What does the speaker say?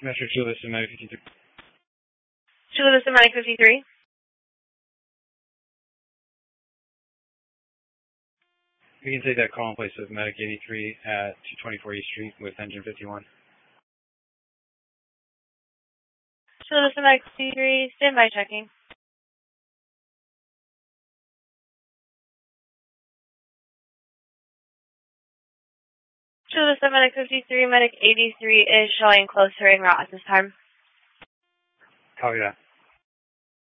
Metro Chula, Medic 53. Chula, Medic 53. We can take that call in place of Medic 83 at 224 East Street with engine 51. Chula, Medic 53, standby checking. Chula, Medic 53, Medic 83 is showing close to en route at this time. Copy that.